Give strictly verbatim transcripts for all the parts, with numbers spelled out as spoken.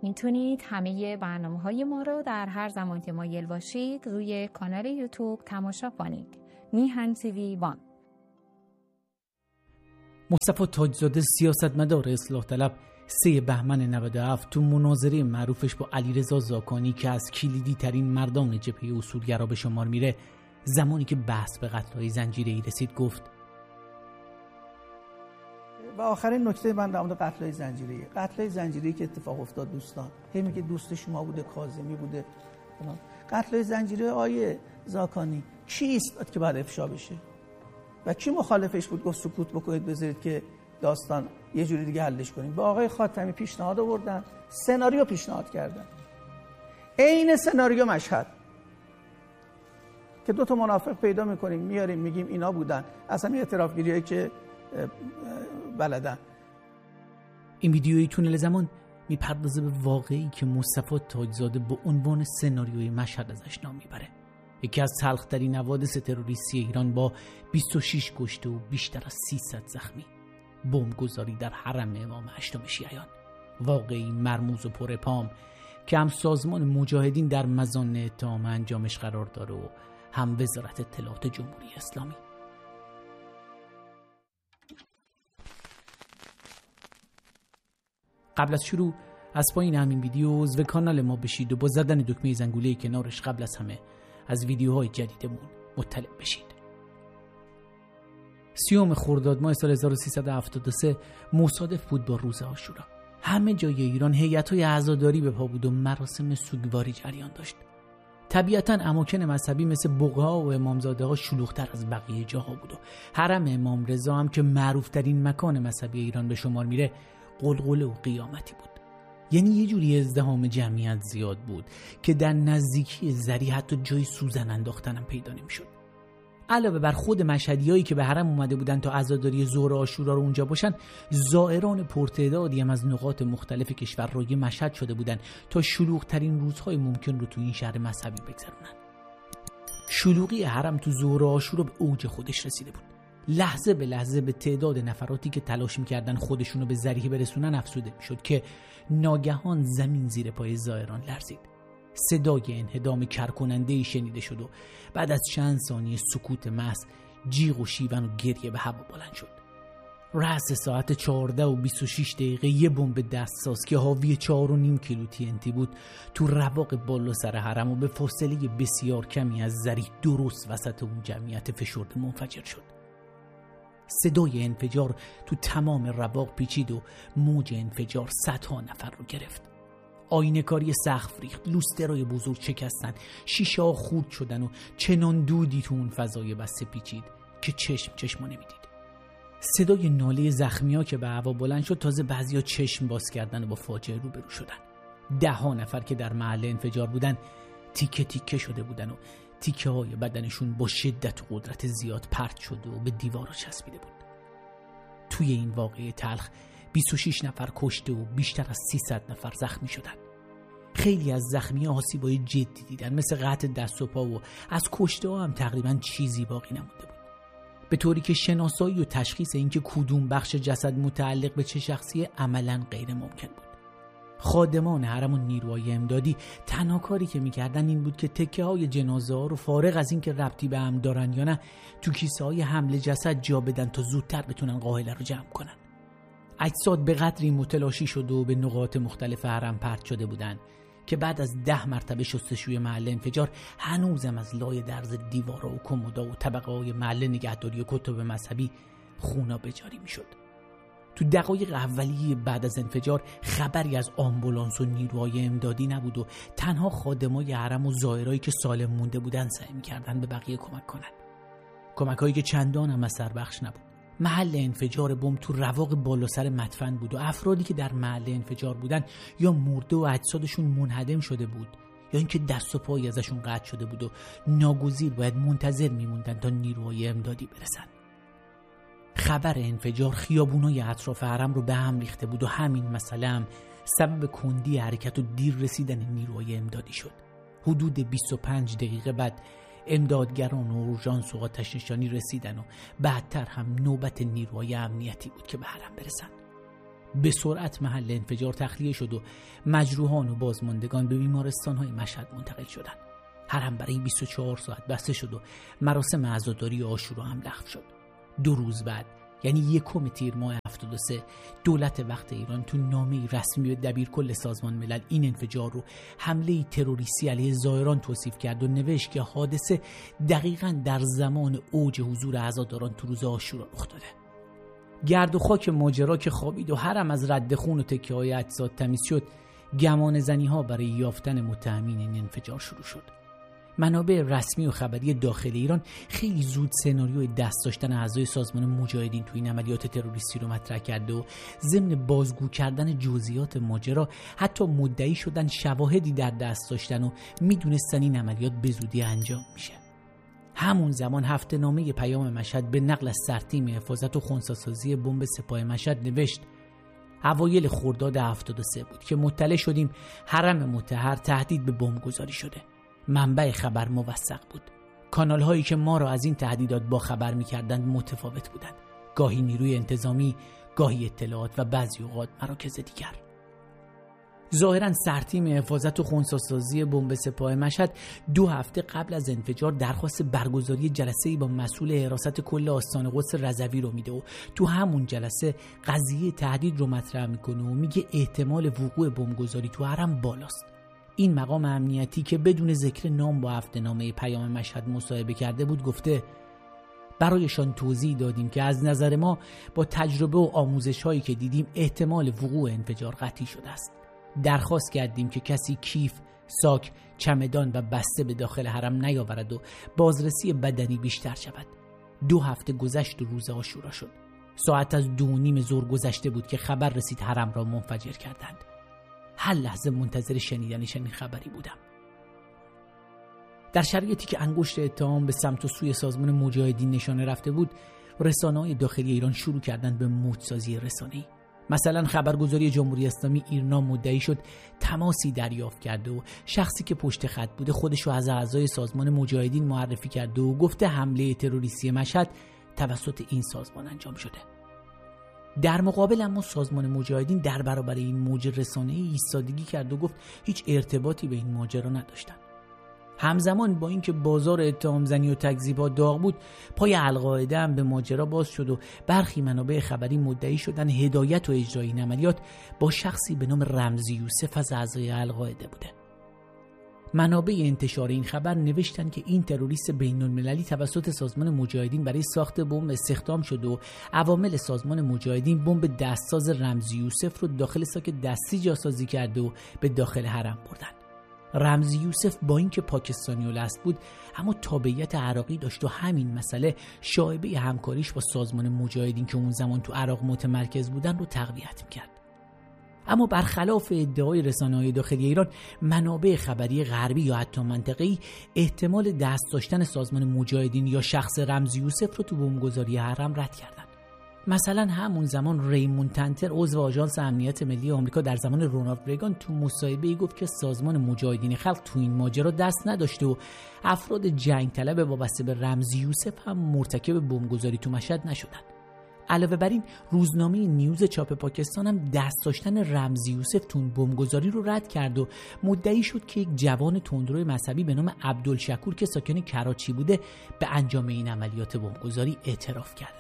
میتونید همه برنامه‌های ما رو در هر زمان که مایل باشید روی کانال یوتیوب تماشا کنید. میهن تیوی وان. مصطفی تاجزاده سیاستمدار اصلاح طلب سه بهمن نود و هفت تو مناظره معروفش با علیرضا زاکانی که از کلیدی ترین مردان جبهه اصولگرا به شمار میره، زمانی که بحث به قتل‌های زنجیره‌ای رسید گفت و آخرین نکته من در مورد قتل‌های زنجیره‌ای قتل‌های زنجیره‌ای که اتفاق افتاد دوستان، هی میگه دوست شما بوده، کاظمی بوده. قتل‌های زنجیره آیه زاکانی چیست که باید افشا بشه و کی مخالفش بود گفت سکوت بکنید بذارید که داستان یه جوری دیگه حلش کنیم؟ به آقای خاتمی پیشنهاد آوردن، سناریو پیشنهاد کردن، عین سناریو مشهد که دو تا منافق پیدا میکنیم میاریم میگیم اینا بودن، اصلا این اعتراف گیریایی که بلدن. این ویدیوی تونل زمان میپردازه به واقعی که مصطفی تاجزاده با عنوان سناریوی مشهد ازش نام میبره. یکی از تلخ‌ترین حوادث تروریستی ایران با بیست و شش کشته و بیشتر از سیصد زخمی. بمبگذاری در حرم امام هشتم شیعیان. واقعی مرموز و پر ابهام که هم سازمان مجاهدین در مزان اتهام انجامش قرار داره و هم وزارت اطلاعات جمهوری اسلامی. قبل از شروع از پایین همین ویدیو عضو کانال ما بشید و با زدن دکمه زنگوله کنارش قبل از همه از ویدیوهای جدیدمون مطلع بشید. سیوم خرداد ماه سال هزار و سیصد و هفتاد و سه مصادف بود با روز عاشورا. همه جای ایران هیئت‌های عزاداری به پا بود و مراسم سوگواری جریان داشت. طبیعتاً اماکن مذهبی مثل بقعه‌ها و امامزاده‌ها شلوغ‌تر از بقیه جاها بود و حرم امام رضا هم که معروف‌ترین مکان مذهبی ایران به شمار میره قلقله و قیامتی بود. یعنی یه جوری ازدحام جمعیت زیاد بود که در نزدیکی زری حتی جای سوزن انداختن هم پیدا نمی‌شد. علاوه بر خود مشهدیایی که به حرم اومده بودن تا عزاداری ظهر عاشورا رو اونجا باشن، زائران پرتعدادی هم از نقاط مختلف کشور روی مشهد شده بودن تا شلوغ‌ترین روزهای ممکن رو تو این شهر مذهبی بگذرونن. شلوغی حرم تو ظهر عاشورا به اوج خودش رسیده بود. لحظه به لحظه به تعداد نفراتی که تلاش می‌کردن خودشونو به ذریح برسونن افزوده می‌شد که ناگهان زمین زیر پای زائران لرزید. صدای انهدام کرکننده‌ای شنیده شد و بعد از چند ثانیه سکوت محض جیغ و شیون و گریه به هوا بلند شد. رأس ساعت چهارده و بیست و شش دقیقه یه بمب دستساز که حاوی چهار و نیم کیلو تی ان تی بود تو رواق بالا سر حرم و به فاصله بسیار کمی از ذریح درست وسط اون جمعیت فشرده منفجر شد. صدای انفجار تو تمام رواق پیچید و موج انفجار صدها نفر رو گرفت. آینه کاری سقف ریخت، لوسترای بزرگ شکستن، شیشه ها خورد شدن و چنان دودی تو اون فضای بسته پیچید که چشم چشمو نمیدید. صدای ناله زخمی ها که به هوا بلند شد تازه بعضی ها چشم باز کردن و با فاجعه روبرو شدن. ده ها نفر که در محل انفجار بودن تیکه تیکه شده بودن و تیکه های بدنشون با شدت و قدرت زیاد پرت شده و به دیوارا چسبیده بود. توی این واقعه تلخ بیست و شش نفر کشته و بیشتر از سیصد نفر زخمی شدن. خیلی از زخمی ها آسیبای جدی دیدن مثل قطع دست و پا و از کشته ها هم تقریبا چیزی باقی نمونده بود. به طوری که شناسایی و تشخیص اینکه کدوم بخش جسد متعلق به چه شخصی عملاً غیر ممکن بود. خادمان حرم و نیروهای امدادی تنها کاری که میکردن این بود که تکه های جنازه ها رو فارغ از اینکه ربطی به هم دارن یا نه تو کیسه های حمل جسد جا بدن تا زودتر بتونن قاهله رو جمع کنن. اجساد به قدری متلاشی شده و به نقاط مختلف حرم پرت شده بودن که بعد از ده مرتبه شستشوی محل انفجار هنوزم از لای درز دیوارا و کمودا و طبقه های محل نگهداری و کتب مذهبی خونا بجاری میشد. تو دقایق اولیه بعد از انفجار خبری از آمبولانس و نیروهای امدادی نبود و تنها خادمای حرم و زائرایی که سالم مونده بودن سعی می‌کردن به بقیه کمک کنن. کمکایی که چندان هم اثر بخش نبود. محل انفجار بمب تو رواق بالا سر مدفن بود و افرادی که در محل انفجار بودن یا مرده و اجسادشون منهدم شده بود یا اینکه دست و پای ازشون قطع شده بود و ناگزیر باید منتظر میموندن تا نیروهای امدادی برسن. خبر انفجار خیابونای اطراف حرم رو به هم ریخته بود و همین مسئله هم سبب کندی حرکت و دیر رسیدن نیروهای امدادی شد. حدود بیست و پنج دقیقه بعد امدادگران و اورژانس و آتش نشانی رسیدن و بعدتر هم نوبت نیروهای امنیتی بود که به حرم برسن. به سرعت محل انفجار تخلیه شد و مجروحان و بازماندگان به بیمارستان‌های مشهد منتقل شدند. حرم برای بیست و چهار ساعت بسته شد و مراسم عزاداری عاشورا هم لغو شد. دو روز بعد، یعنی یکم تیر ماه هفتاد و سه، دولت وقت ایران تو نامه‌ای رسمی به دبیرکل سازمان ملل این انفجار رو حمله تروریستی علیه زائران توصیف کرد و نوشت که حادثه دقیقاً در زمان اوج حضور عزاداران تو روز عاشورا رخ داده. گرد و خاک ماجرا که خوابید و حرم از رد خون و تکه‌های اجساد تمیز شد، گمان زنی‌ها برای یافتن متهمین این انفجار شروع شد. منابع رسمی و خبری داخل ایران خیلی زود سناریوی دست داشتن اعضای سازمان مجاهدین تو این عملیات تروریستی رو مطرح کرده و ضمن بازگو کردن جزئیات ماجرا حتی مدعی شدن شواهدی در دست داشتن و میدونستن این عملیات به زودی انجام میشه. همون زمان هفته نامه پیام مشهد به نقل از سرتیم حفاظت و خنثی‌سازی بمب سپاه مشهد نوشت: اوایل خرداد هفتاد و سه بود که مطلع شدیم حرم مطهر تهدید به بمبگذاری شده. منبع خبر موثق بود. کانال هایی که ما را از این تهدیدات با خبر می‌کردند متفاوت بودند. گاهی نیروی انتظامی، گاهی اطلاعات و بعضی اوقات مراکز دیگر. ظاهراً سرتیم حفاظت و خنثی‌سازی بمب سپاه مشهد دو هفته قبل از انفجار درخواست برگزاری جلسه‌ای با مسئول حراست کل آستان قدس رضوی رو میده و تو همون جلسه قضیه تهدید رو مطرح میکنه و میگه احتمال وقوع بمبگذاری تو حرم بالاست. این مقام امنیتی که بدون ذکر نام با هفته نامه پیام مشهد مصاحبه کرده بود گفته: برایشان توضیح دادیم که از نظر ما با تجربه و آموزش هایی که دیدیم احتمال وقوع انفجار قطعی شده است. درخواست کردیم که کسی کیف، ساک، چمدان و بسته به داخل حرم نیاورد و بازرسی بدنی بیشتر شود. دو هفته گذشت و روز عاشورا شد. ساعت از دو نیم ظهر گذشته بود که خبر رسید حرم را منفجر کردند. هر لحظه منتظر شنیدن چنین خبری بودم. در شرایطی که انگشت اتهام به سمت و سوی سازمان مجاهدین نشانه رفته بود، رسانه‌های داخلی ایران شروع کردند به موج‌سازی رسانه‌ای. مثلا خبرگزاری جمهوری اسلامی ایرنا مدعی شد تماسی دریافت کرده و شخصی که پشت خط بوده خودشو از اعضای سازمان مجاهدین معرفی کرده و گفته حمله تروریستی مشهد توسط این سازمان انجام شده. در مقابل اما سازمان مجاهدین در برابر این موج رسانه‌ای ایستادگی کرد و گفت هیچ ارتباطی به این ماجرا نداشتن. همزمان با اینکه بازار اتهام زنی و تکذیبات داغ بود، پای القاعده هم به ماجرا باز شد و برخی منابع خبری مدعی شدن هدایت و اجرای این عملیات با شخصی به نام رمزی یوسف از اعضای القاعده بوده. منابع انتشار این خبر نوشتن که این تروریست بین‌المللی توسط سازمان مجاهدین برای ساخت بمب استخدام شد و عوامل سازمان مجاهدین بمب دستساز رمزی یوسف رو داخل ساک دستی جاسازی کرده و به داخل حرم بردن. رمزی یوسف با اینکه پاکستانی الاصل بود اما تابعیت عراقی داشت و همین مسئله شایبه همکاریش با سازمان مجاهدین که اون زمان تو عراق متمرکز بودن رو تقویت می‌کرد. اما برخلاف ادعای رسانه‌های داخلی ایران، منابع خبری غربی یا حتی منطقه‌ای احتمال دست داشتن سازمان مجاهدین یا شخص رمزی یوسف رو تو بمبگذاری حرم رد کردند. مثلا همون زمان ریموند تنتر عضو آژانس امنیت ملی آمریکا در زمان رونالد ریگان تو مصاحبه‌ای گفت که سازمان مجاهدین خلق تو این ماجرا دست نداشته و افراد جنگ طلب وابسته به رمزی یوسف هم مرتکب بمبگذاری تو مشهد نشدند. علاوه بر این روزنامه نیوز چاپ پاکستان هم دست داشتن رمزی یوسف تو بمبگذاری رو رد کرد و مدعی شد که یک جوان تندرو مذهبی به نام عبدالشکور که ساکن کراچی بوده به انجام این عملیات بمبگذاری اعتراف کرده.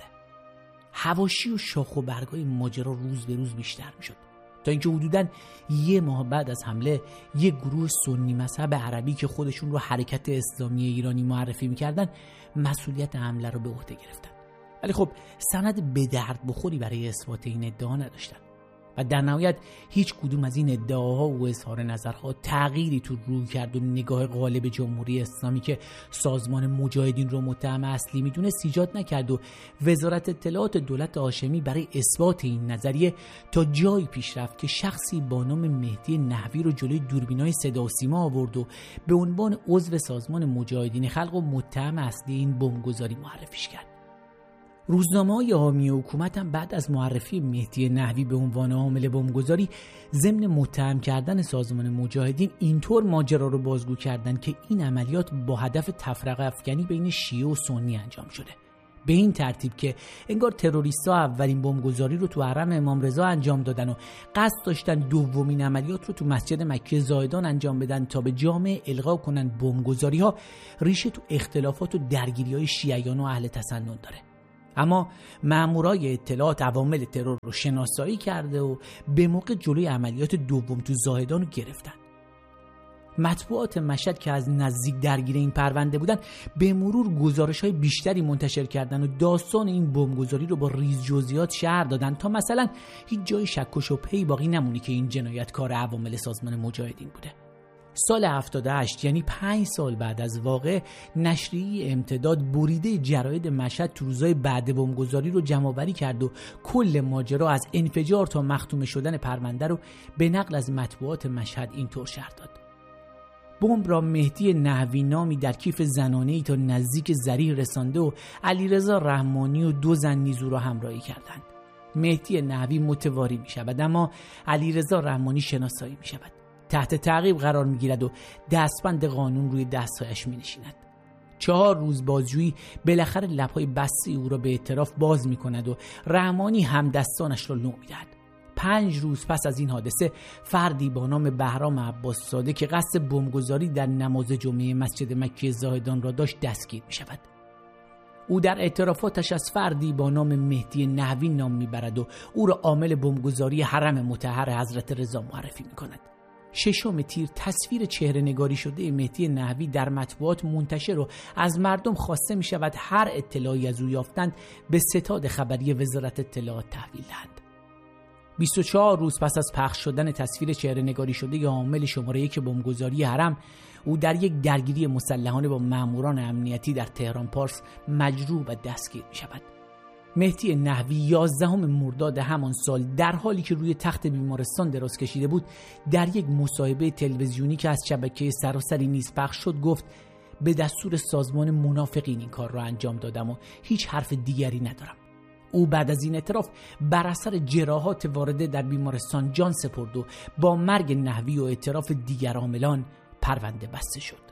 حواشی و شاخ و برگای ماجرا روز به روز بیشتر میشد تا اینکه حدوداً یه ماه بعد از حمله یک گروه سنی مذهب عربی که خودشون رو حرکت اسلامی ایرانی معرفی میکردن مسئولیت حمله رو به عهده گرفتن. ولی خب سند به درد بخوری برای اثبات این ادعا نداشتن و در نهایت هیچ کدوم از این ادعاها و اظهار نظرها تغییری تو روی کرد و نگاه غالب جمهوری اسلامی که سازمان مجاهدین رو متهم اصلی میدونست ایجاد نکرد و وزارت اطلاعات دولت هاشمی برای اثبات این نظریه تا جایی پیش رفت که شخصی با نام مهدی نحوی رو جلوی دوربینای صدا و سیما آورد و به عنوان عضو سازمان مجاهدین خلق و متهم اصلی این بمبگذاری معرفیش کرد. روزنامه‌های حامی حکومت هم بعد از معرفی مهدی نحوی به عنوان عامل بمبگذاری ضمن متهم کردن سازمان مجاهدین اینطور ماجرا رو بازگو کردن که این عملیات با هدف تفرقه افکنی بین شیعه و سنی انجام شده. به این ترتیب که انگار تروریست‌ها اولین بمبگذاری رو تو حرم امام رضا انجام دادن و قصد داشتن دومین عملیات رو تو مسجد مکی زاهدان انجام بدن تا به جامعه القا کنن بمبگذاری‌ها ریشه تو اختلافات و درگیری‌های شیعیان و اهل تسنن داره. اما مامورای اطلاعات عوامل ترور رو شناسایی کرده و به موقع جلوی عملیات دوم تو زاهدان رو گرفتن. مطبوعات مشهد که از نزدیک درگیر این پرونده بودن به مرور گزارش‌های بیشتری منتشر کردن و داستان این بمبگذاری رو با ریز جزئیات شرح دادن تا مثلا هیچ جای شک و شبهه‌ای باقی نمونه که این جنایت کار عوامل سازمان مجاهدین بوده. سال هفتاد و هشت یعنی پنج سال بعد از واقع، نشریه امتداد بریده جراید مشهد تو روزهای بعد بمبگذاری رو جمع‌آوری کرد و کل ماجرا از انفجار تا مختوم شدن پرونده رو به نقل از مطبوعات مشهد اینطور شرح داد: بمب را مهدی نحوی نامی در کیف زنانه‌ای تا نزدیک ذریح رسانده و علیرضا رحمانی و دو زن نیز او را همراهی کردند. مهدی نحوی متواری می شود اما علیرضا رحمانی شناسایی می شود. تحت تعقیب قرار می گیرد و دستبند قانون روی دستهایش می نشیند. چهار روز بازجویی بالاخره لب‌های بسته او را به اعتراف باز می کند و رحمانی هم دستانش را لو می دهد. پنج روز پس از این حادثه، فردی با نام بهرام عباس زاده که قصد بمبگذاری در نماز جمعه مسجد مکی زاهدان را داشت دستگیر می شود. او در اعترافاتش از فردی با نام مهدی نحوی نام می برد و او را عامل بمبگذاری حرم مطهر حضرت رضا معرفی می کند. ششم تیر تصویر چهره نگاری شده مهدی نحوی در مطبوعات منتشر و از مردم خواسته می شود هر اطلاعی از او یافتند به ستاد خبری وزارت اطلاعات تحویل دهند. بیست و چهار روز پس از پخش شدن تصویر چهره نگاری شده ی عامل شماره یک بمبگذاری حرم، او در یک درگیری مسلحانه با ماموران امنیتی در تهران پارس مجروح و دستگیر می شود. مهدی نحوی یازدهم مرداد همان سال در حالی که روی تخت بیمارستان دراز کشیده بود، در یک مصاحبه تلویزیونی که از شبکه سراسری نیز پخش شد گفت: به دستور سازمان منافقین این کار را انجام دادم و هیچ حرف دیگری ندارم. او بعد از این اعتراف بر اثر جراحات وارده در بیمارستان جان سپرد و با مرگ نحوی و اعتراف دیگر عاملان پرونده بسته شد.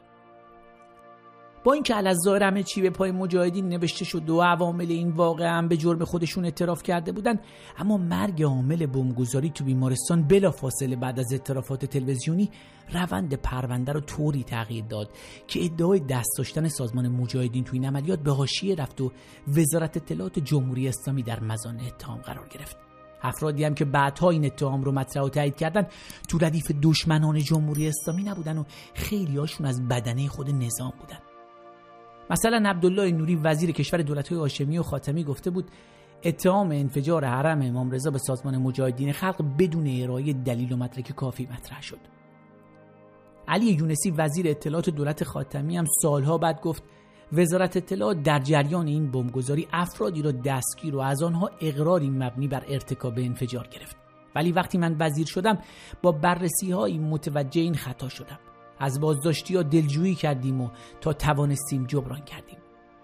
با اینکه الظاهر همه چی به پای مجاهدین نوشته شد و عوامل این واقعه هم به جرم خودشون اعتراف کرده بودن، اما مرگ عامل بمبگذاری تو بیمارستان بلافاصله بعد از اعترافات تلویزیونی روند پرونده رو طوری تغییر داد که ادعای دست داشتن سازمان مجاهدین تو این عملیات به حاشیه رفت و وزارت اطلاعات جمهوری اسلامی در مزان اتهام قرار گرفت. افرادی هم که بعدها این اتهام رو مطرح و تایید کردن تو ردیف دشمنان جمهوری اسلامی نبودن و خیلی هاشون از بدنه خود نظام بودن. مثلا عبدالله نوری وزیر کشور دولت‌های هاشمی و خاتمی گفته بود اتهام انفجار حرم امام رضا به سازمان مجاهدین خلق بدون ارائه دلیل و مدرک کافی مطرح شد. علی یونسی وزیر اطلاعات دولت خاتمی هم سالها بعد گفت وزارت اطلاعات در جریان این بمبگذاری افرادی را دستگیر و از آنها اقراری مبنی بر ارتکاب انفجار گرفت. ولی وقتی من وزیر شدم با بررسی‌های متوجه این خطا شدم. از بازداشتی‌ها دلجویی کردیم و تا توانستیم جبران کردیم.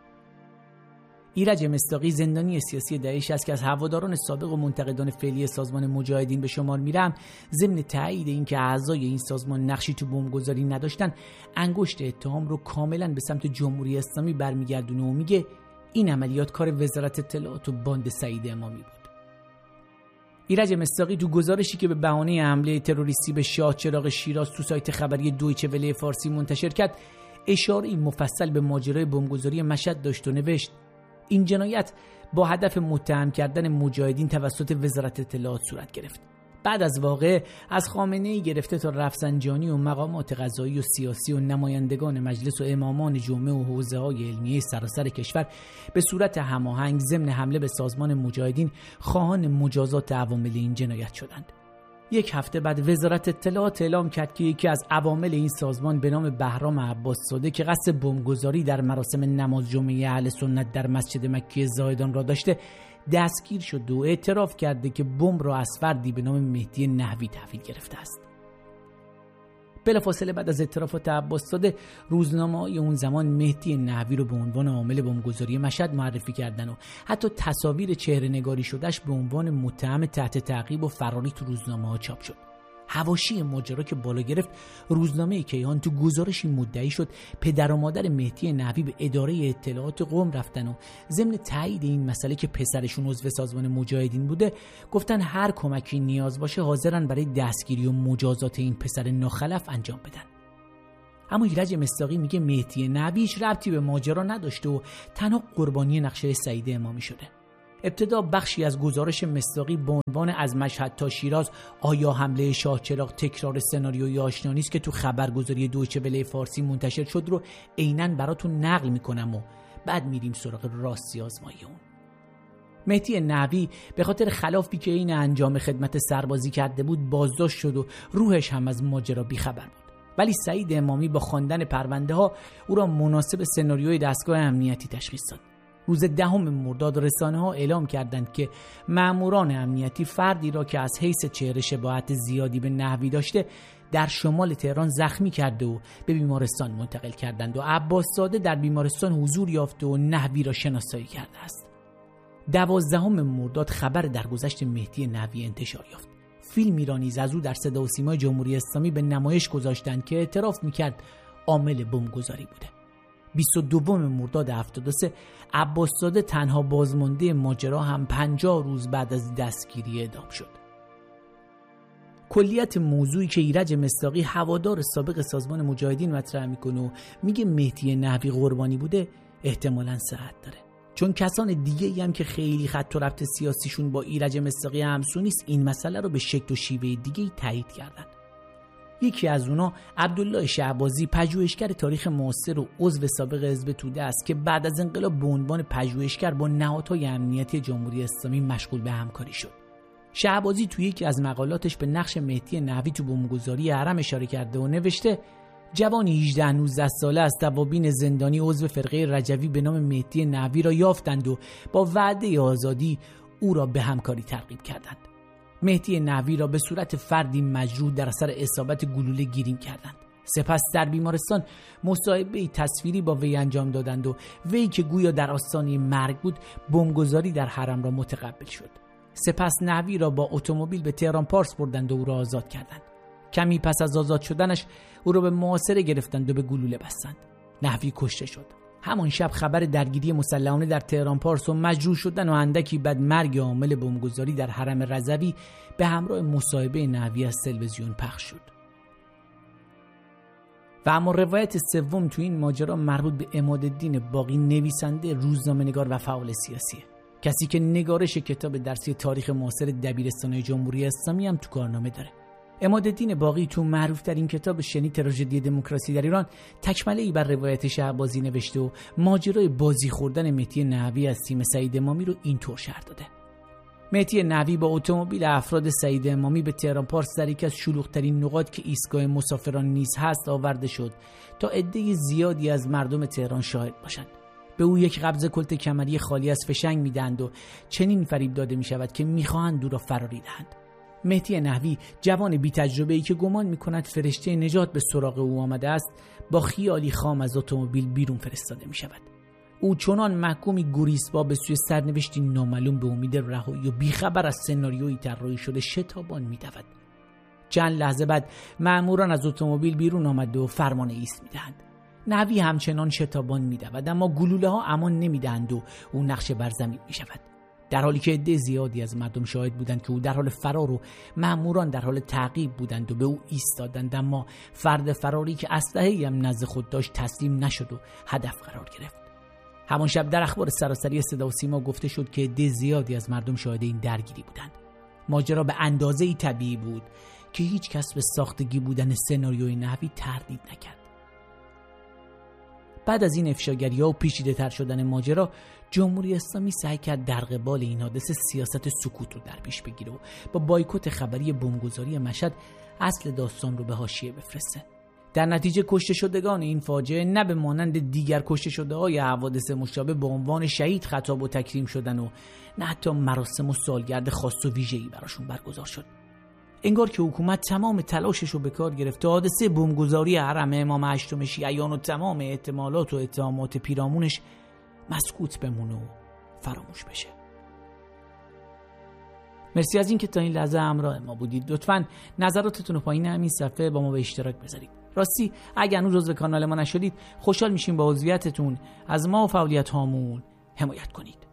ایرج مصداقی زندانی سیاسی داعش است که از هواداران سابق و منتقدان فعلی سازمان مجاهدین به شمار میرم. ضمن تایید اینکه اعضای این سازمان نقشی تو بمبگذاری نداشتن، انگشت اتهام رو کاملا به سمت جمهوری اسلامی برمیگردونه و میگه این عملیات کار وزارت اطلاعات و باند سعید امامی بود. ایرج مصداقی تو گزارشی که به بهانه حمله تروریستی به شاه چراغ شیراز تو سایت خبری دویچه وله فارسی منتشر کرد، اشاره مفصل به ماجرای بمبگذاری مشهد داشت و نوشت این جنایت با هدف متهم کردن مجاهدین توسط وزارت اطلاعات صورت گرفت. بعد از واقعه از خامنه‌ای گرفته تا رفسنجانی و مقامات قضایی و سیاسی و نمایندگان مجلس و امامان جمعه و حوزه‌های علمیه سراسر کشور به صورت هماهنگ ضمن حمله به سازمان مجاهدین خواهان مجازات عوامل این جنایت شدند. یک هفته بعد وزارت اطلاعات اعلام کرد که یکی از عوامل این سازمان به نام بهرام عباس زاده که قصد بمبگذاری در مراسم نماز جمعه اهل سنت در مسجد مکی زاهدان را داشته دستگیر شد و اعتراف کرده که بمب را از فردی به نام مهدی نحوی تحویل گرفته است. بلافاصله بعد از اعترافات عباس زاده، روزنامه‌های اون زمان مهدی نحوی رو به عنوان عامل بمبگذاری مشهد معرفی کردن و حتی تصاویر چهره نگاری شدهش به عنوان متهم تحت تعقیب و فراری تو روزنامه‌ها چاپ شد. حواشی ماجرا که بالا گرفت، روزنامه کیهان تو گزارشی مدعی شد پدر و مادر مهدی نحوی به اداره اطلاعات قم رفتن و ضمن تایید این مسئله که پسرشون عضو سازمان مجاهدین بوده، گفتن هر کمکی نیاز باشه حاضرن برای دستگیری و مجازات این پسر ناخلف انجام بدن. اما ایرج مصداقی میگه مهدی نحوی هیچ ربطی به ماجرا نداشته و تنها قربانی نقشه سعید امامی شده. ابتدا بخشی از گزارش مصداقی با عنوان از مشهد تا شیراز آیا حمله شاه چراغ تکرار سناریوی آشنا نیست که تو خبرگزاری دویچه وله فارسی منتشر شد رو عیناً براتون نقل میکنم و بعد میریم سراغ راستی آزمایی اون. مهدی نحوی به خاطر خلافی که این انجام خدمت سربازی کرده بود بازداشت شد و روحش هم از ماجرا بیخبر بود. ولی سعید امامی با خواندن پرونده ها او را مناسب سناریوی دستگاه امنیتی تشخیص داد. روز دهم مرداد رسانه ها اعلام کردند که ماموران امنیتی فردی را که از حیث چهره شباهت زیادی به نحوی داشته در شمال تهران زخمی کرده و به بیمارستان منتقل کردند و عباس زاده در بیمارستان حضور یافته و نحوی را شناسایی کرده است. دوازدهم مرداد خبر درگذشت مهدی نحوی انتشار یافت. فیلمی را نیز از او در صدا و سیمای جمهوری اسلامی به نمایش گذاشتند که اعتراف میکرد عامل بمبگذاری بوده. بیست و دوم مرداد هفتاد و سه عباس زاده تنها بازمانده ماجرا هم پنجاه روز بعد از دستگیری اعدام شد. کلیت موضوعی که ایرج مصداقی هوادار سابق سازمان مجاهدین مطرح میکنه و میگه مهدی نحوی قربانی بوده احتمالاً صحت داره، چون کسان دیگه ای هم که خیلی خط و ربط سیاسیشون با ایرج مصداقی همسو نیست این مسئله رو به شکل و شیوه دیگه ای تایید کردن. یکی از اونا عبدالله شعبازی، پژوهشگر تاریخ معاصر و عضو سابق حزب توده است که بعد از انقلاب به عنوان پژوهشگر با نهادهای امنیتی جمهوری اسلامی مشغول به همکاری شد. شعبازی توی یکی از مقالاتش به نقش مهدی نحوی تو بمبگذاری حرم اشاره کرده و نوشته جوانی هجده نوزده ساله از توابین زندانی عضو فرقه رجوی به نام مهدی نحوی را یافتند و با وعده آزادی او را به همکاری ترغیب کردند. مهدی نحوی را به صورت فردی مجروح در اثر اصابت گلوله گیریم کردند. سپس در بیمارستان مصاحبه‌ای تصویری با وی انجام دادند و وی که گویا در آستانه مرگ بود بمبگذاری در حرم را متقبل شد. سپس نحوی را با اتومبیل به تهران پارس بردند و او را آزاد کردند. کمی پس از آزاد شدنش او را به محاصره گرفتند و به گلوله بستند. نحوی کشته شد. همان شب خبر درگیری مسلحانه در تهران پارس و مجروح شدن و اندکی بعد مرگ عامل بمبگذاری در حرم رضوی به همراه مصاحبه نحوی از تلویزیون پخش شد. و اما روایت سوم تو این ماجرا مربوط به عمادالدین باقی، نویسنده، روزنامه‌نگار و فعال سیاسیه. کسی که نگارش کتاب درسی تاریخ معاصر دبیرستان جمهوری اسلامی هم تو کارنامه داره. عمادالدین باقی تو معروف‌ترین کتاب شنی تراژدی دموکراسی در ایران تکمله‌ای بر روایت شعبازی نوشته و ماجرای بازی خوردن مهدی نحوی از تیم سعید امامی رو اینطور شرح داده. مهدی نحوی با اتومبیل افراد سعید امامی به تهران پارس در یکی از شلوغ‌ترین نقاط که ایستگاه مسافران نیز هست آورده شد تا عده زیادی از مردم تهران شاهد باشند. به او یک قبض کلت کمری خالی از فشنگ میدند و چنین فریب داده میشود که میخواهند او را فراری دهند. مهدی نحوی، جوان بی تجربه‌ای که گمان میکند فرشته نجات به سراغ او آمده است، با خیالی خام از اتومبیل بیرون فرستاده میشود. او چنان محکومی گریزبا به سوی سرنوشتی نامعلوم به امید رهایی و بیخبر از سناریویی طراحی شده شتابان میدود. چند لحظه بعد مأموران از اتومبیل بیرون آمده و فرمان ایست میدهند. نحوی همچنان شتابان میدود، اما گلوله ها امان نمیدهند و او نقش بر زمین میشود، در حالی که عده زیادی از مردم شاهد بودند که او در حال فرار و مأموران در حال تعقیب بودند و به او ایستادند، اما فرد فراری که اسلحه‌ای هم نزد خود داشت تسلیم نشد و هدف قرار گرفت. همان شب در اخبار سراسری صدا و سیما گفته شد که عده زیادی از مردم شاهد این درگیری بودند. ماجرا به اندازه‌ای طبیعی بود که هیچ کس به ساختگی بودن سناریوی نحوی تردید نکرد. بعد از این افشاگری‌ها و پیچیده تر شدن ماجرا، جمهوری اسلامی سعی کرد در قبال این حادثه سیاست سکوت رو در پیش بگیره و با بایکوت خبری بمبگذاری مشهد اصل داستان رو به حاشیه بفرسته. در نتیجه کشته شدگان این فاجعه نه به مانند دیگر کشته شده‌های حوادث مشابه به عنوان شهید خطاب و تکریم شدن و نه حتی مراسم و سالگرد خاص و ویژه‌ای براشون برگزار شد. انگار که حکومت تمام تلاشش رو به کار گرفت تا حادثه بمبگذاری حرم امام هشتم شیعیان و تمام احتمالات و اتهامات پیرامونش مسکوت بمونه و فراموش بشه. مرسی از اینکه تا این لحظه همراه ما بودید. لطفاً نظراتتون رو پایین همین صفحه با ما به اشتراک بذارید. راستی اگر هنوز عضو کانال ما نشدید، خوشحال میشیم با عضویتتون از ما و فعالیت هامون حمایت کنید.